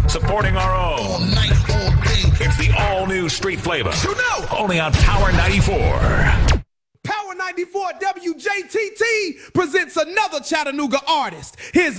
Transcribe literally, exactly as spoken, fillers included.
supporting our own. All night, all day. It's the all-new Street Flavor. You know. Only on Power ninety-four. Power ninety-four W J T T presents another Chattanooga artist. Here's